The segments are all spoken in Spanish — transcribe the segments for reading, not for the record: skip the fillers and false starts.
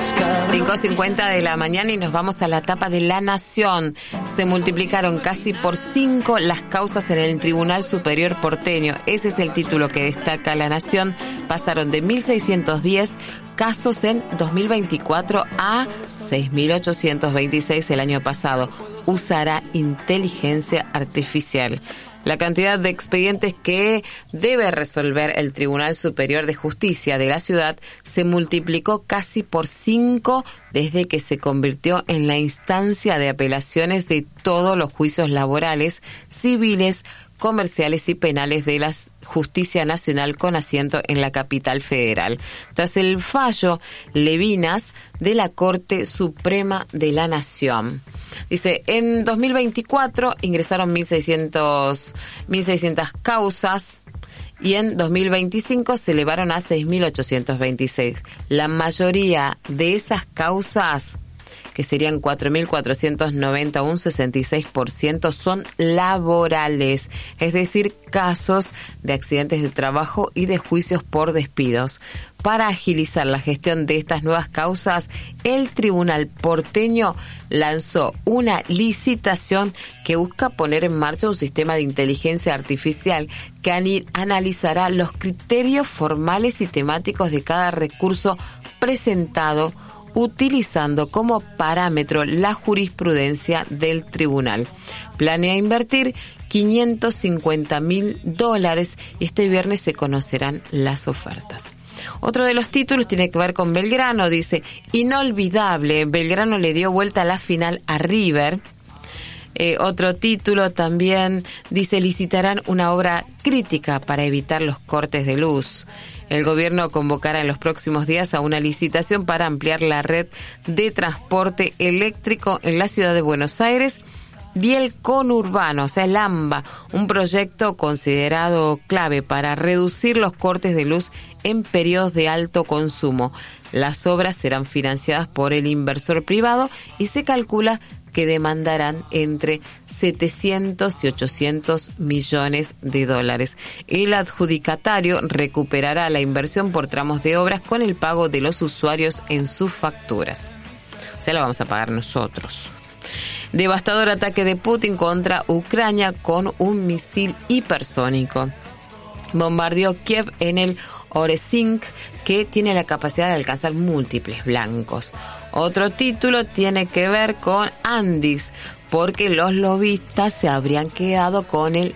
5:50 de la mañana y nos vamos a la tapa de La Nación. Se multiplicaron casi por 5 las causas en el Tribunal Superior porteño. Ese es el título que destaca La Nación. Pasaron de 1.610 casos en 2024 a 6.826 el año pasado. Usará inteligencia artificial. La cantidad de expedientes que debe resolver el Tribunal Superior de Justicia de la ciudad se multiplicó casi por 5 desde que se convirtió en la instancia de apelaciones de todos los juicios laborales, civiles, comerciales y penales de la Justicia Nacional con asiento en la capital federal. Tras el fallo Levinas de la Corte Suprema de la Nación. Dice, en 2024 ingresaron 1.600 causas y en 2025 se elevaron a 6.826. La mayoría de esas causas, que serían 4.490, un 66%, son laborales, es decir, casos de accidentes de trabajo y de juicios por despidos. Para agilizar la gestión de estas nuevas causas, el Tribunal porteño lanzó una licitación que busca poner en marcha un sistema de inteligencia artificial que analizará los criterios formales y temáticos de cada recurso presentado, utilizando como parámetro la jurisprudencia del tribunal. Planea invertir $550.000 y este viernes se conocerán las ofertas. Otro de los títulos tiene que ver con Belgrano, dice, inolvidable, Belgrano le dio vuelta a la final a River. Otro título también dice, licitarán una obra crítica para evitar los cortes de luz. El gobierno convocará en los próximos días a una licitación para ampliar la red de transporte eléctrico en la ciudad de Buenos Aires y el conurbano, o sea, el AMBA, un proyecto considerado clave para reducir los cortes de luz en periodos de alto consumo. Las obras serán financiadas por el inversor privado y se calcula que demandarán entre 700 y 800 millones de dólares. El adjudicatario recuperará la inversión por tramos de obras con el pago de los usuarios en sus facturas. O sea, la vamos a pagar nosotros. Devastador ataque de Putin contra Ucrania con un misil hipersónico. Bombardeó Kiev en el Oresink, que tiene la capacidad de alcanzar múltiples blancos. Otro título tiene que ver con Andis, porque los lobistas se habrían quedado con el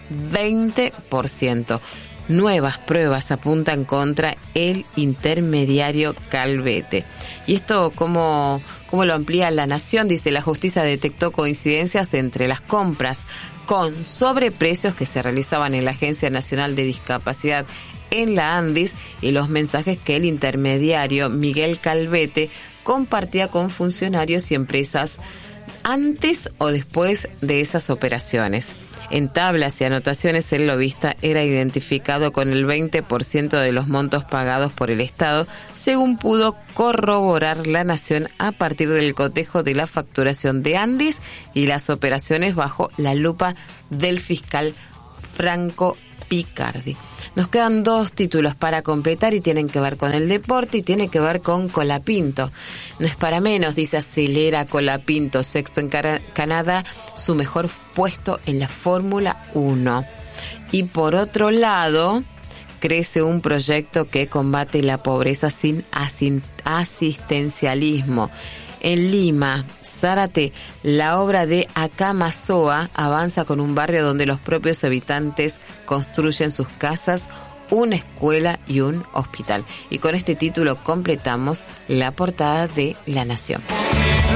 20%. Nuevas pruebas apuntan contra el intermediario Calvete. Y esto, ¿cómo lo amplía La Nación? Dice, la justicia detectó coincidencias entre las compras con sobreprecios que se realizaban en la Agencia Nacional de Discapacidad en la Andis y los mensajes que el intermediario Miguel Calvete compartía con funcionarios y empresas antes o después de esas operaciones. En tablas y anotaciones, el lobista era identificado con el 20% de los montos pagados por el Estado, según pudo corroborar La Nación a partir del cotejo de la facturación de Andis y las operaciones bajo la lupa del fiscal Franco Picardi. Nos quedan 2 títulos para completar y tienen que ver con el deporte y tiene que ver con Colapinto. No es para menos, dice, acelera Colapinto, sexto en Canadá, su mejor puesto en la Fórmula 1. Y por otro lado, crece un proyecto que combate la pobreza sin asistencialismo. En Lima, Zárate, la obra de Acamazoa avanza con un barrio donde los propios habitantes construyen sus casas, una escuela y un hospital. Y con este título completamos la portada de La Nación.